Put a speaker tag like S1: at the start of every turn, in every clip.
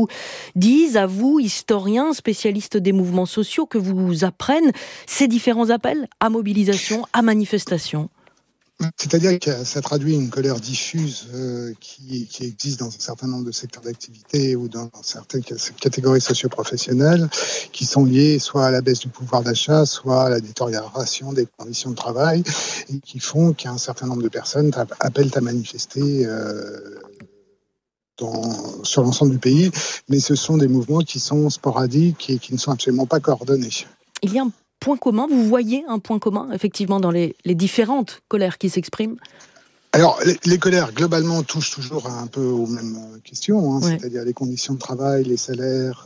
S1: vous disent, à vous, historiens, spécialistes des mouvements sociaux, que vous apprennent ces différents appels à mobilisation, à manifestation?
S2: C'est-à-dire que ça traduit une colère diffuse qui existe dans un certain nombre de secteurs d'activité ou dans certaines catégories socio-professionnelles qui sont liées soit à la baisse du pouvoir d'achat, soit à la détérioration des conditions de travail et qui font qu'un certain nombre de personnes appellent à manifester sur l'ensemble du pays, mais ce sont des mouvements qui sont sporadiques et qui ne sont absolument pas coordonnés.
S1: Il y a un point commun, vous voyez un point commun, effectivement, dans les différentes colères qui s'expriment?
S2: Alors, les colères, globalement, touchent toujours un peu aux mêmes questions,
S1: Ouais.
S2: C'est-à-dire les conditions de travail, les salaires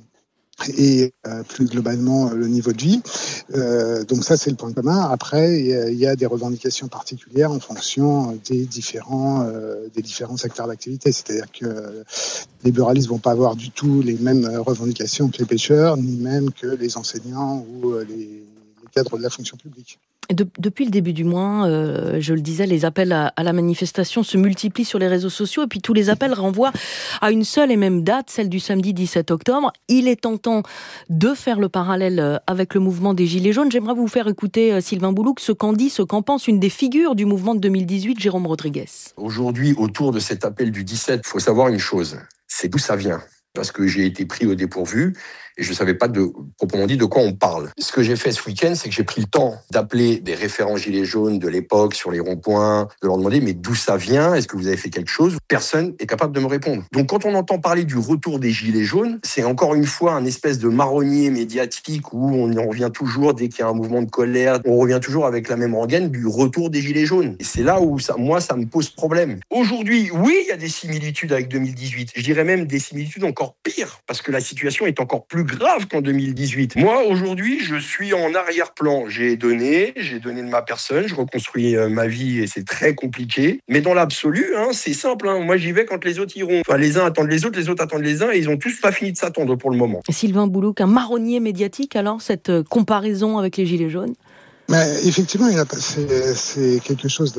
S2: et plus globalement le niveau de vie. Donc ça, c'est le point commun. Après, il y a des revendications particulières en fonction des différents secteurs d'activité. C'est-à-dire que les buralistes vont pas avoir du tout les mêmes revendications que les pêcheurs, ni même que les enseignants ou les cadres de la fonction publique.
S1: Depuis le début du mois, je le disais, les appels à la manifestation se multiplient sur les réseaux sociaux et puis tous les appels renvoient à une seule et même date, celle du samedi 17 octobre. Il est tentant de faire le parallèle avec le mouvement des Gilets jaunes. J'aimerais vous faire écouter, Sylvain Boulouc, ce qu'en dit, ce qu'en pense une des figures du mouvement de 2018, Jérôme Rodriguez.
S3: Aujourd'hui, autour de cet appel du 17, il faut savoir une chose, c'est d'où ça vient. Parce que j'ai été pris au dépourvu et je ne savais pas proprement dit de quoi on parle. Ce que j'ai fait ce week-end, c'est que j'ai pris le temps d'appeler des référents Gilets jaunes de l'époque sur les ronds-points, de leur demander mais d'où ça vient, est-ce que vous avez fait quelque chose? Personne n'est capable de me répondre. Donc quand on entend parler du retour des Gilets jaunes, c'est encore une fois un espèce de marronnier médiatique où on en revient toujours, dès qu'il y a un mouvement de colère, on revient toujours avec la même rengaine du retour des Gilets jaunes. Et c'est là où ça me pose problème. Aujourd'hui, oui, il y a des similitudes avec 2018. Je dirais même des similitudes encore pires, parce que la situation est encore plus grave qu'en 2018. Moi, aujourd'hui, je suis en arrière-plan. J'ai donné de ma personne, je reconstruis ma vie et c'est très compliqué. Mais dans l'absolu, c'est simple. Moi, j'y vais quand les autres iront. Enfin, les uns attendent les autres attendent les uns et ils ont tous pas fini de s'attendre pour le moment.
S1: Sylvain Boulouc, un marronnier médiatique alors, cette comparaison avec les Gilets jaunes?
S2: Mais effectivement, c'est quelque chose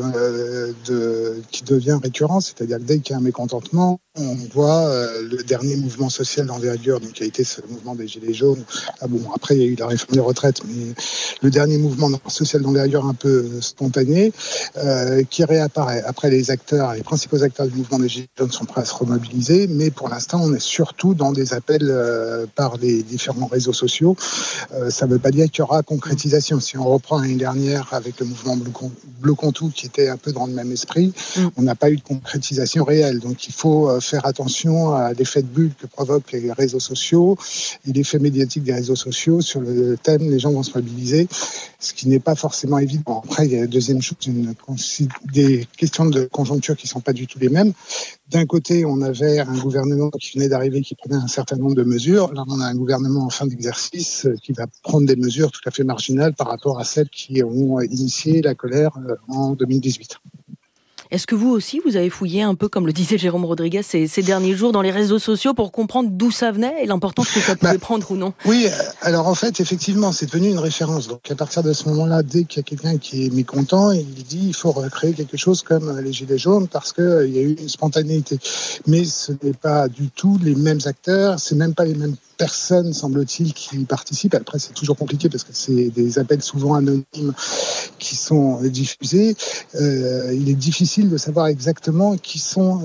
S2: qui devient récurrent, c'est-à-dire que dès qu'il y a un mécontentement, on voit le dernier mouvement social d'envergure, donc qui a été ce mouvement des Gilets jaunes. Après il y a eu la réforme des retraites, mais le dernier mouvement social d'envergure un peu spontané qui réapparaît. Après, les principaux acteurs du mouvement des Gilets jaunes sont prêts à se remobiliser, mais pour l'instant, on est surtout dans des appels par les différents réseaux sociaux. Ça ne veut pas dire qu'il y aura concrétisation. Si on reprend l'année dernière avec le mouvement Bleu Contou qui était un peu dans le même esprit, on n'a pas eu de concrétisation réelle. Donc il faut faire attention à l'effet de bulle que provoquent les réseaux sociaux et l'effet médiatique des réseaux sociaux sur le thème. Les gens vont se mobiliser, ce qui n'est pas forcément évident. Après, il y a la deuxième chose, des questions de conjoncture qui ne sont pas du tout les mêmes. D'un côté, on avait un gouvernement qui venait d'arriver, qui prenait un certain nombre de mesures. Là, on a un gouvernement en fin d'exercice qui va prendre des mesures tout à fait marginales par rapport à celles qui ont initié la colère en 2018.
S1: Est-ce que vous aussi, vous avez fouillé un peu, comme le disait Jérôme Rodriguez, ces derniers jours dans les réseaux sociaux pour comprendre d'où ça venait et l'importance que ça pouvait prendre ou non?
S2: Oui, alors en fait, effectivement, c'est devenu une référence. Donc à partir de ce moment-là, dès qu'il y a quelqu'un qui est mécontent, il dit il faut recréer quelque chose comme les Gilets jaunes parce qu'il y a eu une spontanéité. Mais ce n'est pas du tout les mêmes acteurs, c'est même pas les mêmes personnes, semble-t-il, qui participent. Après, c'est toujours compliqué parce que c'est des appels souvent anonymes qui sont diffusés. Il est difficile de savoir exactement qui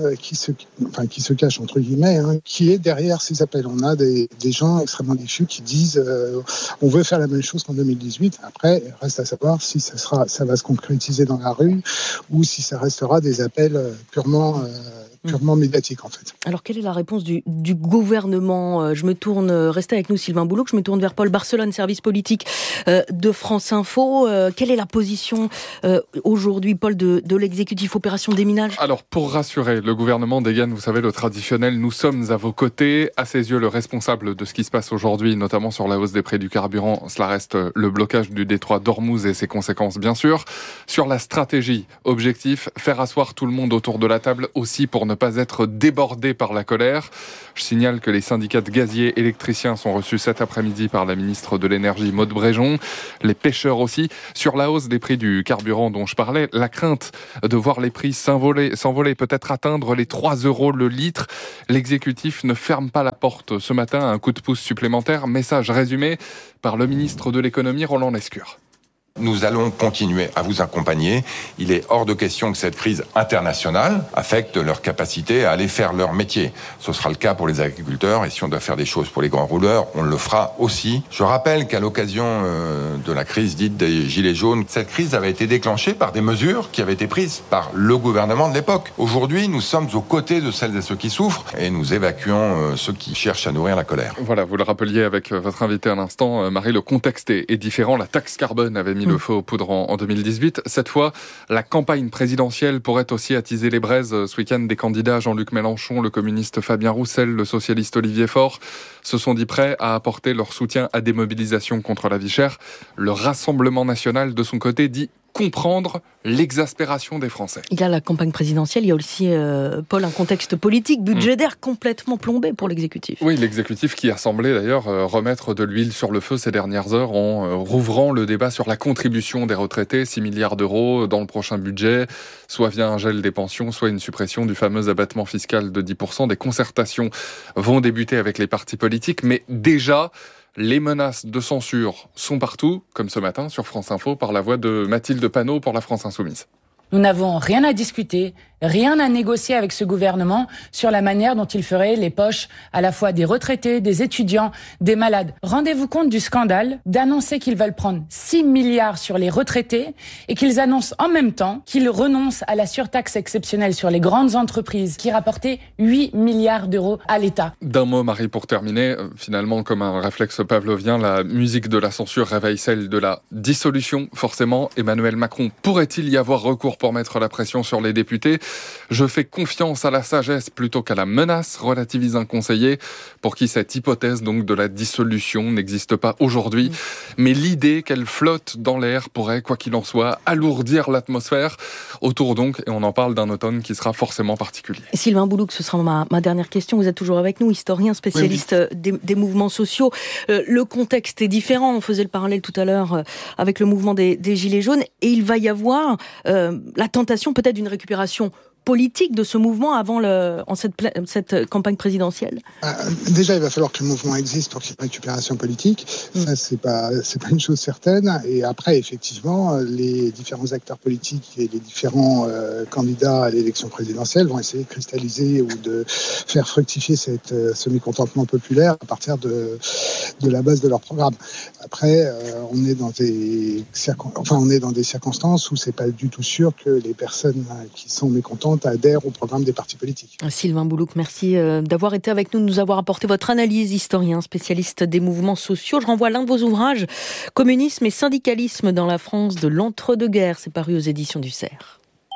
S2: se cachent entre guillemets, qui est derrière ces appels. On a des gens extrêmement diffus qui disent on veut faire la même chose qu'en 2018. Après, il reste à savoir si ça va se concrétiser dans la rue ou si ça restera des appels purement médiatique en fait.
S1: Alors quelle est la réponse du gouvernement? Je me tourne, restez avec nous Sylvain Boulouc, je me tourne vers Paul Barcelone, service politique de France Info. Quelle est la position aujourd'hui, Paul, de l'exécutif Opération Déminage?
S4: Alors pour rassurer, le gouvernement dégaine, vous savez, le traditionnel « nous sommes à vos côtés ». À ses yeux, le responsable de ce qui se passe aujourd'hui, notamment sur la hausse des prix du carburant, cela reste le blocage du détroit d'Ormuz et ses conséquences bien sûr. Sur la stratégie, objectif, faire asseoir tout le monde autour de la table aussi pour ne pas être débordé par la colère. Je signale que les syndicats de gaziers et électriciens sont reçus cet après-midi par la ministre de l'Énergie, Maud Bréjon. Les pêcheurs aussi. Sur la hausse des prix du carburant dont je parlais, la crainte de voir les prix s'envoler, peut-être atteindre les 3 € le litre. L'exécutif ne ferme pas la porte ce matin à un coup de pouce supplémentaire. Message résumé par le ministre de l'Économie, Roland Lescure.
S5: Nous allons continuer à vous accompagner. Il est hors de question que cette crise internationale affecte leur capacité à aller faire leur métier. Ce sera le cas pour les agriculteurs et si on doit faire des choses pour les grands rouleurs, on le fera aussi. Je rappelle qu'à l'occasion de la crise dite des Gilets jaunes, cette crise avait été déclenchée par des mesures qui avaient été prises par le gouvernement de l'époque. Aujourd'hui, nous sommes aux côtés de celles et ceux qui souffrent et nous évacuons ceux qui cherchent à nourrir la colère.
S4: Voilà, vous le rappeliez avec votre invité à l'instant, Marie, le contexte est différent. La taxe carbone avait mis le feu aux poudres en 2018. Cette fois, la campagne présidentielle pourrait aussi attiser les braises. Ce week-end, des candidats, Jean-Luc Mélenchon, le communiste Fabien Roussel, le socialiste Olivier Faure, se sont dit prêts à apporter leur soutien à des mobilisations contre la vie chère. Le Rassemblement national, de son côté, dit comprendre l'exaspération des Français.
S1: Il y a la campagne présidentielle, il y a aussi, Paul, un contexte politique, budgétaire complètement plombé pour l'exécutif.
S4: Oui, l'exécutif qui a semblé d'ailleurs remettre de l'huile sur le feu ces dernières heures en rouvrant le débat sur la contribution des retraités, 6 milliards d'euros dans le prochain budget, soit via un gel des pensions, soit une suppression du fameux abattement fiscal de 10%. Des concertations vont débuter avec les partis politiques, mais déjà, les menaces de censure sont partout, comme ce matin sur France Info, par la voix de Mathilde Panot pour la France Insoumise.
S6: Nous n'avons rien à discuter, rien à négocier avec ce gouvernement sur la manière dont il ferait les poches à la fois des retraités, des étudiants, des malades. Rendez-vous compte du scandale d'annoncer qu'ils veulent prendre 6 milliards sur les retraités et qu'ils annoncent en même temps qu'ils renoncent à la surtaxe exceptionnelle sur les grandes entreprises qui rapportait 8 milliards d'euros à l'État.
S4: D'un mot, Marie, pour terminer, finalement, comme un réflexe pavlovien, la musique de la censure réveille celle de la dissolution. Forcément, Emmanuel Macron pourrait-il y avoir recours pour mettre la pression sur les députés? Je fais confiance à la sagesse plutôt qu'à la menace, relativise un conseiller pour qui cette hypothèse donc de la dissolution n'existe pas aujourd'hui. Mais l'idée qu'elle flotte dans l'air pourrait, quoi qu'il en soit, alourdir l'atmosphère autour donc, et on en parle d'un automne qui sera forcément particulier.
S1: Sylvain Boulouc, ce sera ma dernière question. Vous êtes toujours avec nous, historien, spécialiste des mouvements sociaux. Le contexte est différent. On faisait le parallèle tout à l'heure avec le mouvement des Gilets jaunes. Et il va y avoir la tentation peut-être d'une récupération politique de ce mouvement avant cette campagne présidentielle?
S2: Déjà, il va falloir que le mouvement existe pour qu'il y ait une récupération politique. Ça, c'est pas une chose certaine. Et après, effectivement, les différents acteurs politiques et les différents candidats à l'élection présidentielle vont essayer de cristalliser ou de faire fructifier ce mécontentement populaire à partir de la base de leur programme. Après, on est dans des circonstances où c'est pas du tout sûr que les personnes qui sont mécontentes adhèrent au programme des partis politiques.
S1: Sylvain Boulouc, merci d'avoir été avec nous, de nous avoir apporté votre analyse, historien, spécialiste des mouvements sociaux. Je renvoie l'un de vos ouvrages, Communisme et syndicalisme dans la France de l'entre-deux-guerres. C'est paru aux éditions du Cerf.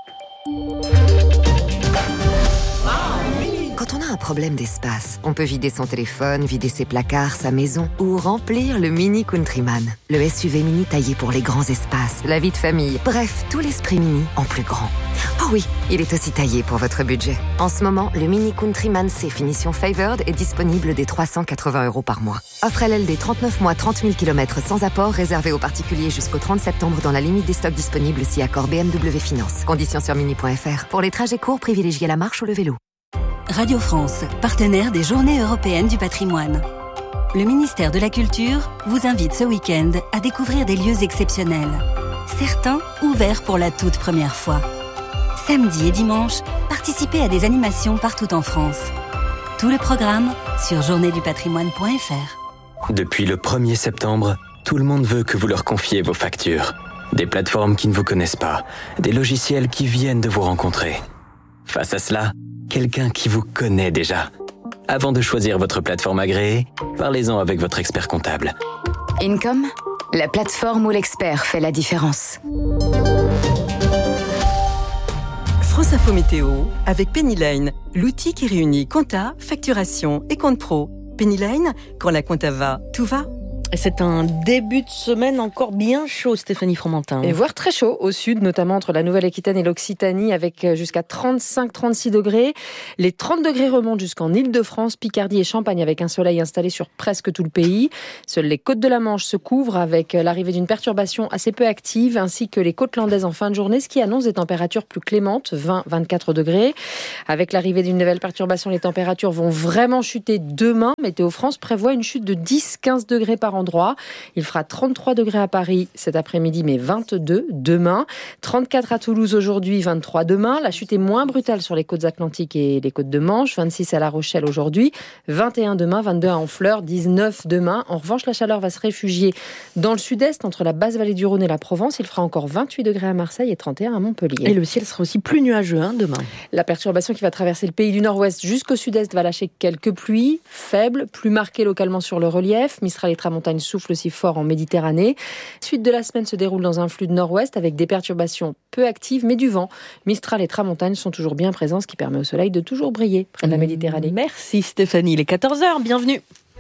S7: Quand on a un problème d'espace, on peut vider son téléphone, vider ses placards, sa maison ou remplir le Mini Countryman. Le SUV mini taillé pour les grands espaces, la vie de famille, bref, tout l'esprit mini en plus grand. Oh oui, il est aussi taillé pour votre budget. En ce moment, le Mini Countryman C finition Favored est disponible dès 380 € par mois. Offre LLD 39 mois, 30 000 km sans apport, réservé aux particuliers jusqu'au 30 septembre dans la limite des stocks disponibles si accord BMW Finance. Conditions sur mini.fr. Pour les trajets courts, privilégiez la marche ou le vélo.
S8: Radio France, partenaire des Journées européennes du patrimoine. Le ministère de la Culture vous invite ce week-end à découvrir des lieux exceptionnels. Certains ouverts pour la toute première fois. Samedi et dimanche, participez à des animations partout en France. Tout le programme sur journéedupatrimoine.fr.
S9: Depuis le 1er septembre, tout le monde veut que vous leur confiez vos factures. Des plateformes qui ne vous connaissent pas, des logiciels qui viennent de vous rencontrer. Face à cela, quelqu'un qui vous connaît déjà. Avant de choisir votre plateforme agréée, parlez-en avec votre expert comptable.
S10: Income, la plateforme où l'expert fait la différence.
S11: France Info Météo avec Pennyline, l'outil qui réunit compta, facturation et compte pro. Pennyline, quand la compta va, tout va.
S1: C'est un début de semaine encore bien chaud, Stéphanie Fromentin.
S12: Et voire très chaud au sud, notamment entre la Nouvelle-Aquitaine et l'Occitanie, avec jusqu'à 35-36 degrés. Les 30 degrés remontent jusqu'en Île-de-France, Picardie et Champagne, avec un soleil installé sur presque tout le pays. Seules les côtes de la Manche se couvrent avec l'arrivée d'une perturbation assez peu active, ainsi que les côtes landaises en fin de journée, ce qui annonce des températures plus clémentes, 20-24 degrés. Avec l'arrivée d'une nouvelle perturbation, les températures vont vraiment chuter demain. Météo France prévoit une chute de 10-15 degrés par endroit. Il fera 33 degrés à Paris cet après-midi, mais 22 demain. 34 à Toulouse aujourd'hui, 23 demain. La chute est moins brutale sur les côtes atlantiques et les côtes de Manche. 26 à La Rochelle aujourd'hui, 21 demain, 22 à Honfleur, 19 demain. En revanche, la chaleur va se réfugier dans le sud-est, entre la basse vallée du Rhône et la Provence. Il fera encore 28 degrés à Marseille et 31 à Montpellier.
S1: Et le ciel sera aussi plus nuageux demain.
S12: La perturbation qui va traverser le pays du nord-ouest jusqu'au sud-est va lâcher quelques pluies faibles, plus marquées localement sur le relief. Mistral et tramontane soufflent aussi fort en Méditerranée. La suite de la semaine se déroule dans un flux de nord-ouest avec des perturbations peu actives mais du vent. Mistral et tramontane sont toujours bien présents, ce qui permet au soleil de toujours briller près de la Méditerranée.
S1: Merci Stéphanie, il est 14h, bienvenue.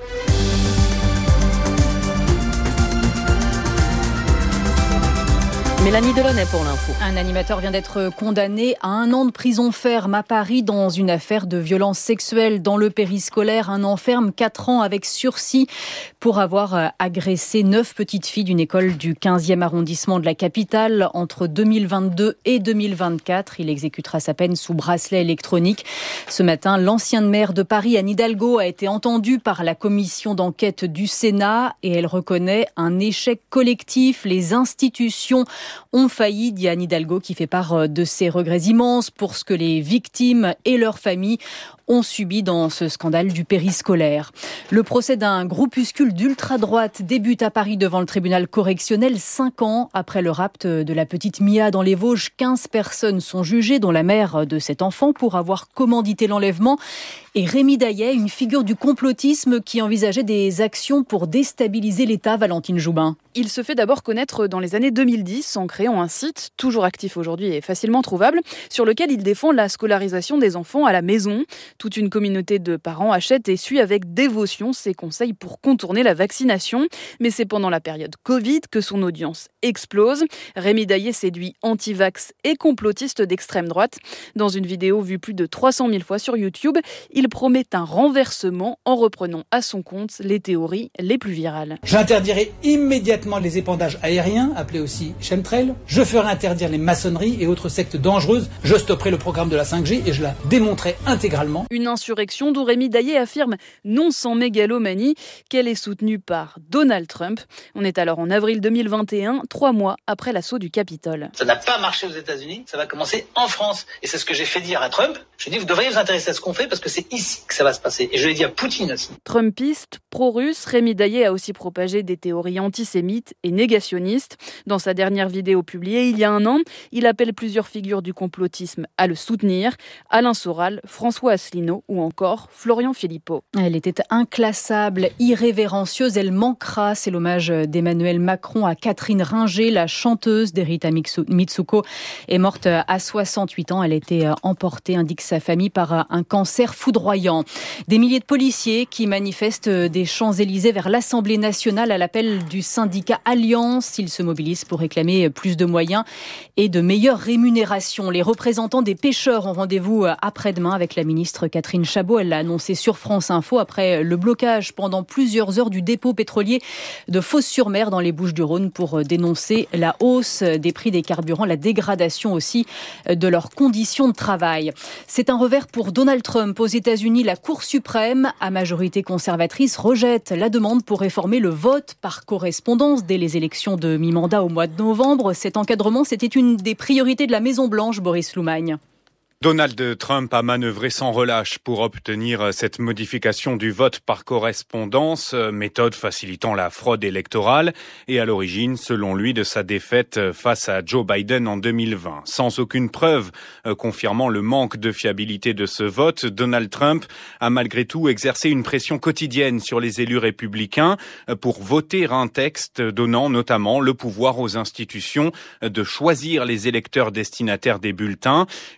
S1: Mélanie Delaunay pour l'info.
S13: Un animateur vient d'être condamné à 1 an de prison ferme à Paris dans une affaire de violence sexuelle dans le périscolaire. Un an ferme, 4 ans avec sursis pour avoir agressé 9 petites filles d'une école du 15e arrondissement de la capitale entre 2022 et 2024. Il exécutera sa peine sous bracelet électronique. Ce matin, l'ancienne maire de Paris, Anne Hidalgo, a été entendue par la commission d'enquête du Sénat et elle reconnaît un échec collectif. Les institutions ont failli, dit Anne Hidalgo, qui fait part de ses regrets immenses pour ce que les victimes et leurs familles ont subi dans ce scandale du périscolaire. Le procès d'un groupuscule d'ultra-droite débute à Paris devant le tribunal correctionnel 5 ans après le rapt de la petite Mia dans les Vosges. 15 personnes sont jugées, dont la mère de cet enfant, pour avoir commandité l'enlèvement. Et Rémi Daillet, une figure du complotisme qui envisageait des actions pour déstabiliser l'État, Valentine Joubin.
S14: Il se fait d'abord connaître dans les années 2010 en créant un site, toujours actif aujourd'hui et facilement trouvable, sur lequel il défend la scolarisation des enfants à la maison. Toute une communauté de parents achète et suit avec dévotion ses conseils pour contourner la vaccination. Mais c'est pendant la période Covid que son audience explose. Rémi Daillet séduit anti-vax et complotiste d'extrême droite. Dans une vidéo vue plus de 300 000 fois sur YouTube, il promet un renversement en reprenant à son compte les théories les plus virales.
S15: J'interdirai immédiatement les épandages aériens, appelés aussi chemtrails. Je ferai interdire les maçonneries et autres sectes dangereuses. Je stopperai le programme de la 5G et je la démonterai intégralement.
S14: Une insurrection d'où Rémi Daillet affirme, non sans mégalomanie, qu'elle est soutenue par Donald Trump. On est alors en avril 2021, 3 mois après l'assaut du Capitole.
S16: Ça n'a pas marché aux États-Unis, ça va commencer en France. Et c'est ce que j'ai fait dire à Trump. Je lui ai dit, vous devriez vous intéresser à ce qu'on fait parce que c'est ici que ça va se passer. Et je l'ai dit à Poutine aussi.
S14: Trumpiste, pro-russe, Rémi Daillet a aussi propagé des théories antisémites et négationnistes. Dans sa dernière vidéo publiée il y a 1 an, il appelle plusieurs figures du complotisme à le soutenir. Alain Soral, François Asselineau ou encore Florian Philippot.
S13: Elle était inclassable, irrévérencieuse, elle manquera. C'est l'hommage d'Emmanuel Macron à Catherine Ringer, la chanteuse d'Erita Mitsuko, est morte à 68 ans. Elle a été emportée, indique sa famille, par un cancer foudroyant. Des milliers de policiers qui manifestent des Champs-Élysées vers l'Assemblée nationale à l'appel du syndicat Alliance. Ils se mobilisent pour réclamer plus de moyens et de meilleures rémunérations. Les représentants des pêcheurs ont rendez-vous après-demain avec la ministre Catherine Chabot. Elle l'a annoncé sur France Info après le blocage pendant plusieurs heures du dépôt pétrolier de Fos-sur-Mer dans les Bouches-du-Rhône pour dénoncer la hausse des prix des carburants, la dégradation aussi de leurs conditions de travail. C'est un revers pour Donald Trump. Aux États-Unis, la Cour suprême, à majorité conservatrice, rejette la demande pour réformer le vote par correspondance dès les élections de mi-mandat au mois de novembre. Cet encadrement, c'était une des priorités de la Maison-Blanche, Boris Loumagne.
S17: Donald Trump a manœuvré sans relâche pour obtenir cette modification du vote par correspondance, méthode facilitant la fraude électorale et à l'origine, selon lui, de sa défaite face à Joe Biden en 2020. Sans aucune preuve confirmant le manque de fiabilité de ce vote, Donald Trump a malgré tout exercé une pression quotidienne sur les élus républicains pour voter un texte donnant notamment le pouvoir aux institutions de choisir les électeurs destinataires des bulletins, une réforme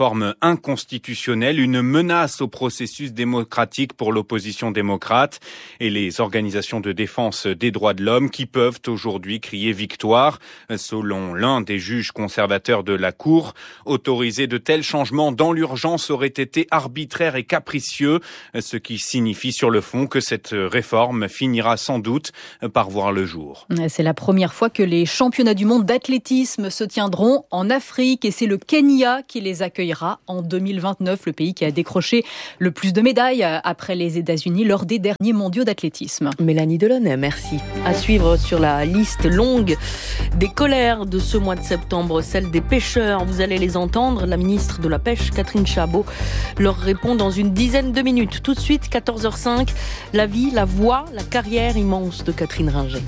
S17: réforme inconstitutionnelle, une menace au processus démocratique pour l'opposition démocrate et les organisations de défense des droits de l'homme qui peuvent aujourd'hui crier victoire. Selon l'un des juges conservateurs de la Cour, autoriser de tels changements dans l'urgence aurait été arbitraire et capricieux, ce qui signifie sur le fond que cette réforme finira sans doute par voir le jour.
S13: C'est la première fois que les championnats du monde d'athlétisme se tiendront en Afrique et c'est le Kenya qui les accueillera en 2029, le pays qui a décroché le plus de médailles après les États-Unis lors des derniers mondiaux d'athlétisme.
S1: Mélanie Delaunay, merci. À suivre sur la liste longue des colères de ce mois de septembre, celle des pêcheurs. Vous allez les entendre. La ministre de la Pêche, Catherine Chabot, leur répond dans une dizaine de minutes. Tout de suite, 14h05, la vie, la voix, la carrière immense de Catherine Ringer.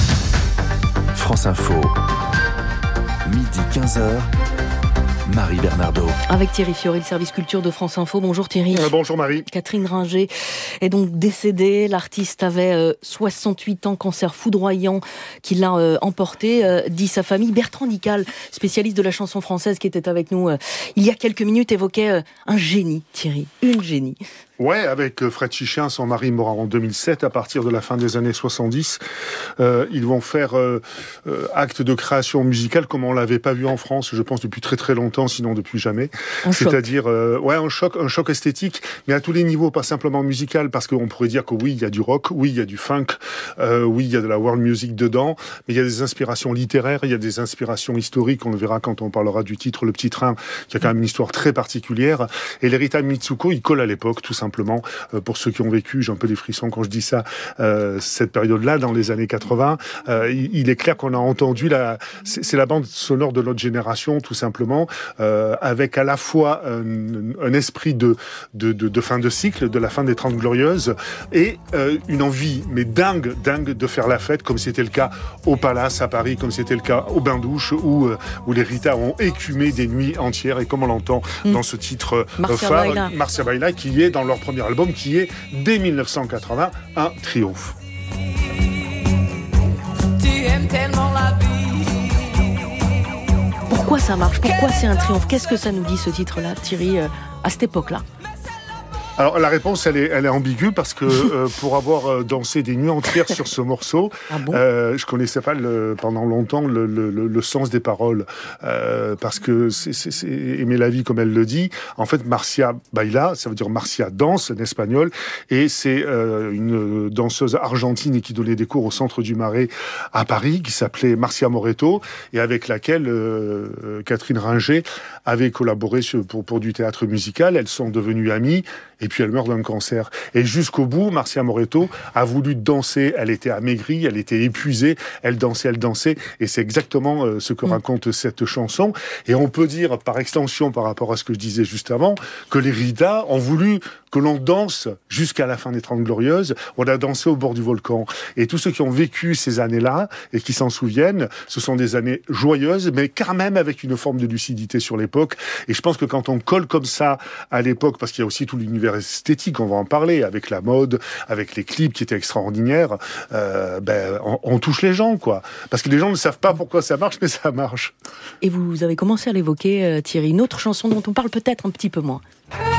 S18: France Info, midi 15h. Marie Bernardo.
S1: Avec Thierry Fiori, le service culture de France Info. Bonjour Thierry.
S19: Bonjour Marie.
S1: Catherine Ringer est donc décédée. L'artiste avait 68 ans, cancer foudroyant qui l'a emporté, dit sa famille. Bertrand Dical, spécialiste de la chanson française qui était avec nous il y a quelques minutes, évoquait un génie, Thierry, une génie.
S19: Ouais, avec Fred Chichin, son mari mort en 2007, à partir de la fin des années 70, ils vont faire acte de création musicale comme on l'avait pas vu en France, je pense depuis très très longtemps, sinon depuis jamais. C'est-à-dire, un choc esthétique, mais à tous les niveaux, pas simplement musical, parce qu'on pourrait dire que oui, il y a du rock, oui, il y a du funk, oui, il y a de la world music dedans, mais il y a des inspirations littéraires, il y a des inspirations historiques, on le verra quand on parlera du titre Le Petit Train, qui a quand même une histoire très particulière, et l'héritage Mitsuko, il colle à l'époque, tout simplement, pour ceux qui ont vécu, j'ai un peu des frissons quand je dis ça, cette période-là, dans les années 80, il est clair qu'on a entendu c'est la bande sonore de notre génération, tout simplement, avec à la fois un esprit de fin de cycle, de la fin des 30 Glorieuses, et une envie, mais dingue de faire la fête, comme c'était le cas au Palace à Paris, comme c'était le cas au Bain-Douche, où les Rita ont écumé des nuits entières, et comme on l'entend dans ce titre phare, Marcia Baila, qui est dans leur premier album, qui est, dès 1980, un triomphe.
S1: Pourquoi ça marche ? Pourquoi c'est un triomphe ? Qu'est-ce que ça nous dit, ce titre-là, Thierry, à cette époque-là ?
S19: Alors la réponse elle est ambiguë parce que pour avoir dansé des nuits entières sur ce morceau, je connaissais pas pendant longtemps le sens des paroles parce que c'est aimer la vie comme elle le dit. En fait, Marcia Baila, ça veut dire Marcia danse en espagnol, et c'est une danseuse argentine qui donnait des cours au Centre du Marais à Paris, qui s'appelait Marcia Moreto, et avec laquelle Catherine Ringer avait collaboré pour du théâtre musical. Elles sont devenues amies. Et puis elle meurt d'un cancer. Et jusqu'au bout, Marcia Moreto a voulu danser. Elle était amaigrie, elle était épuisée. Elle dansait. Et c'est exactement ce que raconte cette chanson. Et on peut dire, par extension, par rapport à ce que je disais juste avant, que les Rita ont voulu que l'on danse jusqu'à la fin des 30 Glorieuses. On a dansé au bord du volcan. Et tous ceux qui ont vécu ces années-là et qui s'en souviennent, ce sont des années joyeuses, mais quand même avec une forme de lucidité sur l'époque. Et je pense que quand on colle comme ça à l'époque, parce qu'il y a aussi tout l'univers esthétique, on va en parler, avec la mode, avec les clips qui étaient extraordinaires, on touche les gens, quoi. Parce que les gens ne savent pas pourquoi ça marche, mais ça marche.
S1: Et vous avez commencé à l'évoquer, Thierry, une autre chanson dont on parle peut-être un petit peu moins.